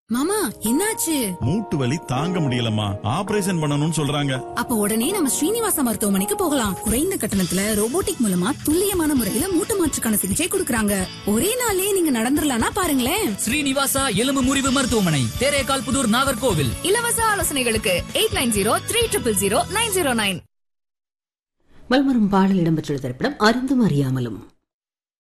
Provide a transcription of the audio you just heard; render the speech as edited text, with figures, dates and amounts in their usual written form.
மாமா என்னாச்சு? மூட்டு வலி தாங்க முடியலம்மா, ஆபரேஷன் பண்ணணும்னு சொல்றாங்க. அப்ப உடனே நம்ம ஸ்ரீனிவாசா மருத்துவமனைக்கு போகலாம். குறைந்த கட்டணத்துல ரோபோட்டிக் மூலமா துல்லியமான முறையில மூட்டு மாற்றுக்கான சிகிச்சை கொடுக்கறாங்க. ஒரே நாளே நீங்க நடந்துடலாம்னா பாருங்களேன். ஸ்ரீனிவாசா எலும்பு முறிவு மருத்துவமனை, தேரேகால் புதூர், நாகர்கோவில். இலவச ஆலோசனைகளுக்கு 8903000909. மல்மரும் பாடல் இடம்பெற்றுள்ள திரைப்படம் அறிந்தும் அறியாமலும்.